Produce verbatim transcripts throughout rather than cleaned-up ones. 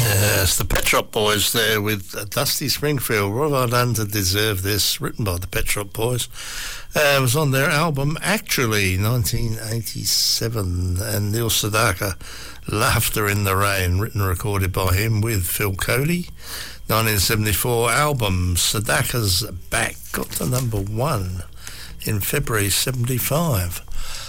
Yes, the Pet Shop Boys there with uh, Dusty Springfield. What have I done to deserve this? Written by the Pet Shop Boys. Uh, it was on their album, Actually, nineteen eighty-seven. And Neil Sedaka, Laughter in the Rain, written and recorded by him with Phil Cody. nineteen seventy-four album, Sedaka's Back, got to number one in February seventy-five.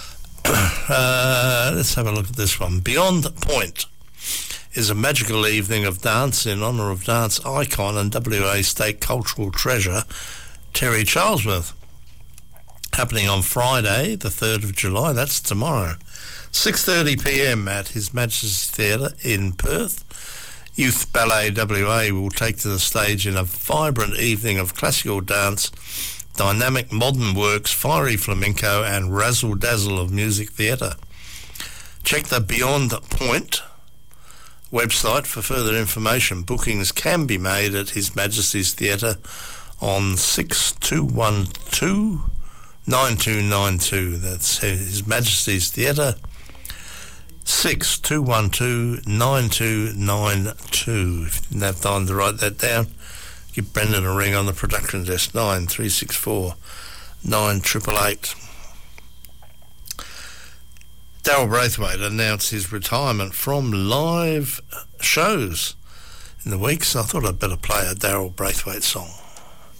uh, let's have a look at this one. Beyond Point is a magical evening of dance in honour of dance icon and W A state cultural treasure Terry Charlesworth. Happening on Friday, the third of July, that's tomorrow, six thirty p m at His Majesty's Theatre in Perth. Youth Ballet W A will take to the stage in a vibrant evening of classical dance, dynamic modern works, fiery flamenco and razzle-dazzle of music theatre. Check the Beyond Point website for further information. Bookings can be made at His Majesty's Theatre on six two one two, nine two nine two. That's His Majesty's Theatre, six two one two, nine two nine two. If you didn't have time to write that down, give Brendan a ring on the production desk, nine three six four, nine eight eight eight. Daryl Braithwaite announced his retirement from live shows in the week, so I thought I'd better play a Daryl Braithwaite song.